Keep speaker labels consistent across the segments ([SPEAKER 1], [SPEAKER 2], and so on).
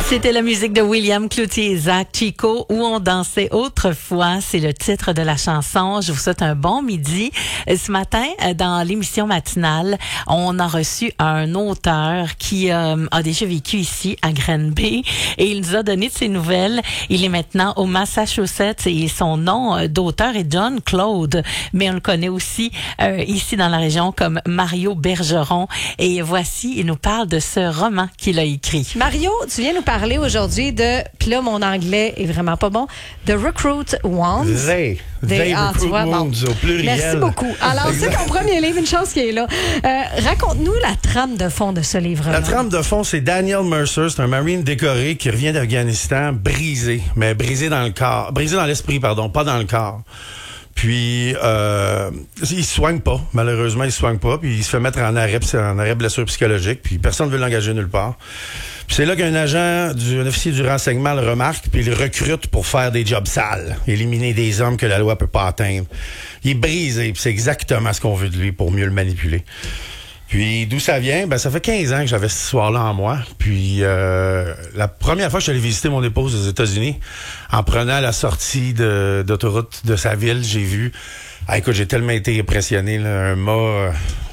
[SPEAKER 1] C'était la musique de William Cloutier et Zach Chico, Où on dansait autrefois. C'est le titre de la chanson. Je vous souhaite un bon midi. Ce matin, dans l'émission matinale, on a reçu un auteur qui a déjà vécu ici, à Granby, et il nous a donné de ses nouvelles. Il est maintenant au Massachusetts et son nom d'auteur est John Claude, mais on le connaît aussi ici dans la région comme Mario Bergeron. Et voici, il nous parle de ce roman qu'il a écrit.
[SPEAKER 2] Mario, tu viens nous parler aujourd'hui de, puis là, mon anglais est vraiment pas bon, The Recruit Wands.
[SPEAKER 3] They Recruit Wands, au pluriel.
[SPEAKER 2] Merci beaucoup. Alors, c'est ton premier livre, une chose qui est là. Raconte-nous la trame de fond de ce livre-là.
[SPEAKER 3] La trame de fond, c'est Daniel Mercer, c'est un Marine décoré qui revient d'Afghanistan, brisé, mais brisé dans le corps, brisé dans l'esprit, pardon, pas dans le corps. Puis, il se soigne pas, malheureusement, il se soigne pas, puis il se fait mettre en arrêt blessure psychologique, puis personne ne veut l'engager nulle part. Puis c'est là qu'un agent, un officier du renseignement le remarque, puis il le recrute pour faire des jobs sales, éliminer des hommes que la loi peut pas atteindre. Il est brisé, puis c'est exactement ce qu'on veut de lui pour mieux le manipuler. Puis d'où ça vient? Ben ça fait 15 ans que j'avais cette histoire-là en moi. Puis la première fois que je suis allé visiter mon épouse aux États-Unis, en prenant la sortie d'autoroute de sa ville, j'ai vu... Ah, écoute, j'ai tellement été impressionné, là, un mât...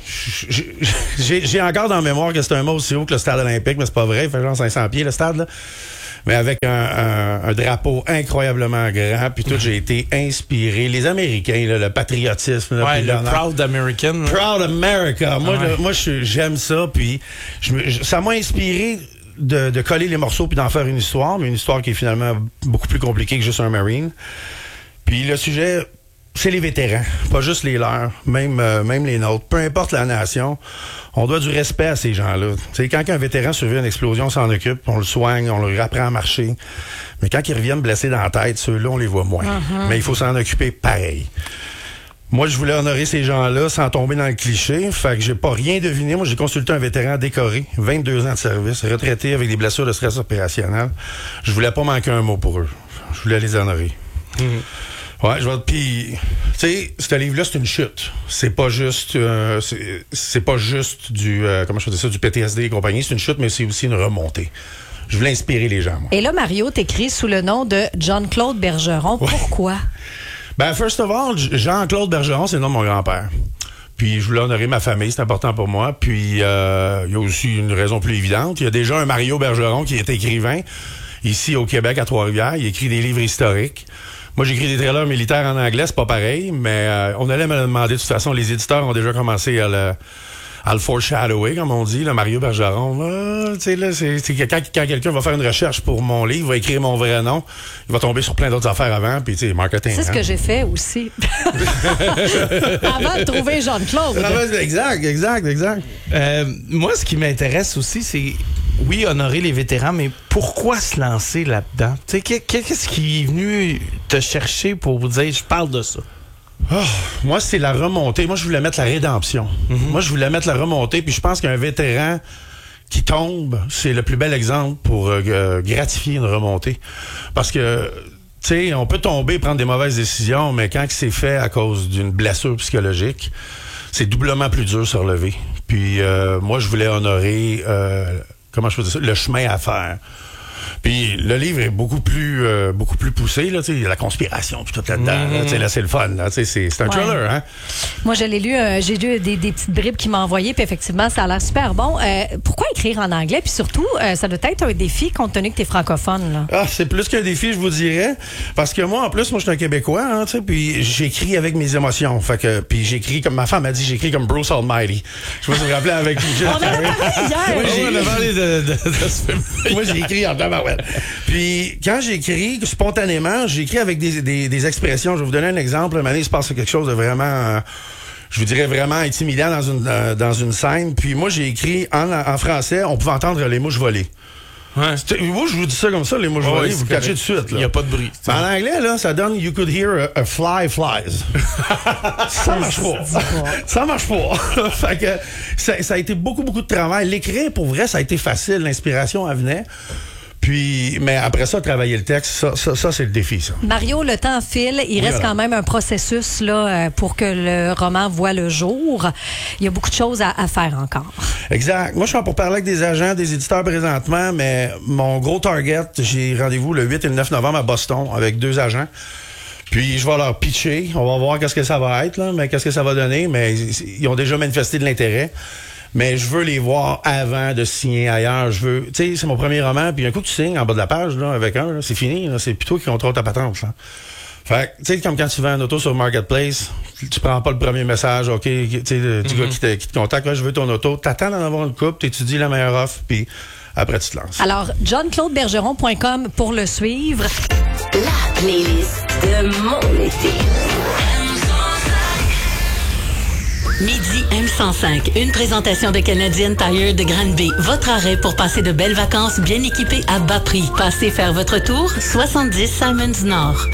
[SPEAKER 3] J'ai encore dans la mémoire que c'est un mât aussi haut que le stade olympique, mais c'est pas vrai, il fait genre 500 pieds le stade, là. Mais avec un drapeau incroyablement grand, puis tout, j'ai été inspiré. Les Américains, là, le patriotisme. Là,
[SPEAKER 4] ouais, le Proud American. Là.
[SPEAKER 3] Proud America. Moi, j'aime ça, puis ça m'a inspiré de coller les morceaux puis d'en faire une histoire, mais une histoire qui est finalement beaucoup plus compliquée que juste un Marine. Puis le sujet... c'est les vétérans, pas juste les leurs, même les nôtres. Peu importe la nation, on doit du respect à ces gens-là. T'sais, quand un vétéran survit à une explosion, on s'en occupe, on le soigne, on lui apprend à marcher. Mais quand ils reviennent blessés dans la tête, ceux-là, on les voit moins. Mais il faut s'en occuper pareil. Moi, je voulais honorer ces gens-là sans tomber dans le cliché. Fait que j'ai pas rien deviné. Moi, j'ai consulté un vétéran décoré, 22 ans de service, retraité avec des blessures de stress opérationnel. Je voulais pas manquer un mot pour eux. Je voulais les honorer. Ouais, puis, tu sais, ce livre-là, c'est une chute. C'est pas juste, c'est pas juste du, comment je peux dire ça, du PTSD et compagnie. C'est une chute, mais c'est aussi une remontée. Je voulais inspirer les gens, moi.
[SPEAKER 2] Et là, Mario, t'écris sous le nom de John Claude Bergeron. Ouais. Pourquoi?
[SPEAKER 3] Ben, first of all, Jean-Claude Bergeron, c'est le nom de mon grand-père. Puis, je voulais honorer ma famille, c'est important pour moi. Puis, il y a aussi une raison plus évidente. Il y a déjà un Mario Bergeron qui est écrivain, ici au Québec, à Trois-Rivières. Il écrit des livres historiques. Moi, j'écris des trailers militaires en anglais, c'est pas pareil, mais on allait me le demander. De toute façon, les éditeurs ont déjà commencé à le foreshadower, comme on dit, le Mario Bergeron. Tu sais, là, c'est quand quelqu'un va faire une recherche pour mon livre, va écrire mon vrai nom, il va tomber sur plein d'autres affaires avant, puis tu sais, marketing.
[SPEAKER 2] C'est ce que j'ai fait aussi. Avant de trouver Jean-Claude.
[SPEAKER 3] Exact.
[SPEAKER 4] Moi, ce qui m'intéresse aussi, c'est... oui, honorer les vétérans, mais pourquoi se lancer là-dedans? Tu sais, qu'est-ce qui est venu te chercher pour vous dire, je parle de ça?
[SPEAKER 3] Oh, moi, c'est la remontée. Moi, je voulais mettre la rédemption. Moi, je voulais mettre la remontée, puis je pense qu'un vétéran qui tombe, c'est le plus bel exemple pour gratifier une remontée. Parce que, tu sais, on peut tomber et prendre des mauvaises décisions, mais quand c'est fait à cause d'une blessure psychologique, c'est doublement plus dur de se relever. Puis, moi, je voulais honorer... comment je peux dire ça? Le chemin à faire. Puis le livre est beaucoup plus poussé, là, tu sais, la conspiration puis tout là-dedans. Là, tu sais, là, c'est le fun, là, tu sais, c'est un thriller, hein.
[SPEAKER 2] Moi, je l'ai lu, j'ai lu des petites bribes qu'il m'a envoyées, puis effectivement, ça a l'air super bon. Pourquoi écrire en anglais? Puis surtout, ça doit être un défi compte tenu que t'es francophone, là.
[SPEAKER 3] Ah, c'est plus qu'un défi, je vous dirais. Parce que moi, en plus, moi, je suis un Québécois, hein, tu sais, puis j'écris avec mes émotions. Fait que, puis j'écris comme ma femme a dit, j'écris comme Bruce Almighty. Je me suis rappelé avec Jim Carrey.
[SPEAKER 4] On a parlé de ce film.
[SPEAKER 3] Moi, j'ai écrit en tabarouette. Puis, quand j'écris spontanément, j'écris avec des expressions. Je vais vous donner un exemple. Un moment, il se passe quelque chose de vraiment, je vous dirais vraiment intimidant dans une scène. Puis moi, j'ai écrit en français, on pouvait entendre les mouches voler.
[SPEAKER 4] Ouais.
[SPEAKER 3] Moi, je vous dis ça comme ça, les mouches volées, vous catchez tout de suite.
[SPEAKER 4] Il n'y a pas de bruit.
[SPEAKER 3] En anglais, là, ça donne « You could hear a fly flies ». Ça marche pas. Ça marche pas. Fait que ça a été beaucoup de travail. L'écrire, pour vrai, ça a été facile. L'inspiration, elle venait. Puis, mais après ça, travailler le texte, ça c'est le défi, ça.
[SPEAKER 2] Mario, le temps file. Il reste quand même un processus là, pour que le roman voit le jour. Il y a beaucoup de choses à faire encore.
[SPEAKER 3] Exact. Moi, je suis pour parler avec des agents, des éditeurs présentement, mais mon gros target, j'ai rendez-vous le 8 et le 9 novembre à Boston avec 2 agents. Puis, je vais leur pitcher. On va voir qu'est-ce que ça va être, là, mais qu'est-ce que ça va donner. Mais ils ont déjà manifesté de l'intérêt. Mais je veux les voir avant de signer ailleurs. Je veux, tu sais, c'est mon premier roman, puis un coup que tu signes en bas de la page, là, avec un, là, c'est fini, là, c'est plutôt qui contrôle ta patente, là. Fait que, tu sais, comme quand tu vends un auto sur Marketplace, tu prends pas le premier message, OK, tu sais, du gars qui te contacte, là, je veux ton auto, t'attends d'en avoir une coupe, t'étudies la meilleure offre, puis après tu te lances.
[SPEAKER 2] Alors, JohnClaudeBergeron.com pour le suivre.
[SPEAKER 5] La playlist de mon été.
[SPEAKER 1] Midi M105, une présentation de Canadian Tire de Granby. Votre arrêt pour passer de belles vacances bien équipées à bas prix. Passez faire votre tour, 70 Simons Nord.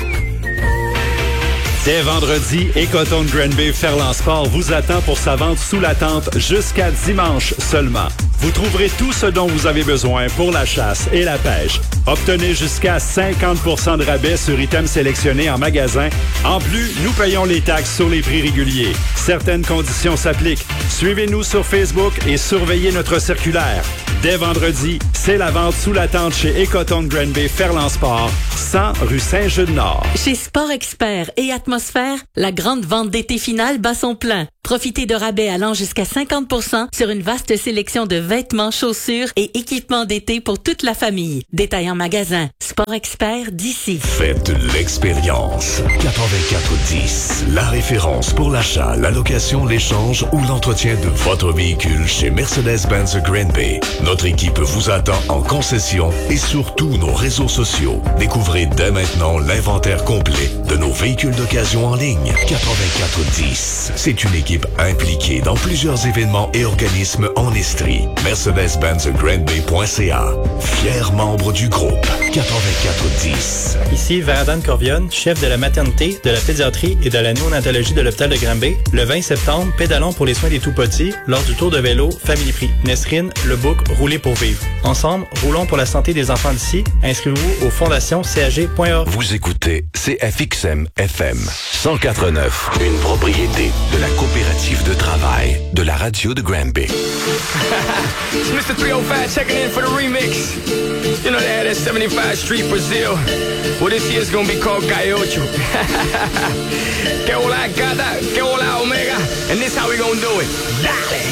[SPEAKER 6] Dès vendredi, Écoton Granby Ferland Sport vous attend pour sa vente sous la tente jusqu'à dimanche seulement. Vous trouverez tout ce dont vous avez besoin pour la chasse et la pêche. Obtenez jusqu'à 50% de rabais sur items sélectionnés en magasin. En plus, nous payons les taxes sur les prix réguliers. Certaines conditions s'appliquent. Suivez-nous sur Facebook et surveillez notre circulaire. Dès vendredi, c'est la vente sous la tente chez Écoton Granby Ferland Sport, 100 rue Saint-Jude-Nord.
[SPEAKER 1] Chez Sport Expert et Atmosphère, la grande vente d'été finale bat son plein. Profitez de rabais allant jusqu'à 50% sur une vaste sélection de vêtements, chaussures et équipements d'été pour toute la famille. Détail en magasin. Sport Expert d'ici.
[SPEAKER 7] Faites l'expérience. 8410, la référence pour l'achat, la location, l'échange ou l'entretien de votre véhicule chez Mercedes-Benz Granby. Notre équipe vous attend en concession et sur tous nos réseaux sociaux. Découvrez dès maintenant l'inventaire complet de nos véhicules d'occasion en ligne. 8410, c'est une équipe impliquée dans plusieurs événements et organismes en Estrie. Mercedes-BenzGranby.ca, fier membre du groupe. 8410.
[SPEAKER 8] Ici Varadan Corvionne, chef de la maternité, de la pédiatrie et de la néonatologie de l'hôpital de Granby. Le 20 septembre, pédalons pour les soins des tout-petits lors du tour de vélo Family Prix. Nesrine, le book Rouler pour vivre. Ensemble, roulons pour la santé des enfants d'ici. Inscrivez-vous au fondationcag.org.
[SPEAKER 7] Vous écoutez CFXM FM 104.9, une propriété de la coopérative de travail de la radio de Granby.
[SPEAKER 9] It's Mr. 305 checking in for the remix. You know they had that 75 Street Brazil. Well, this year's gonna be called Gaiocho. Que hola gata, que hola omega. And this how we gonna do it. Dale!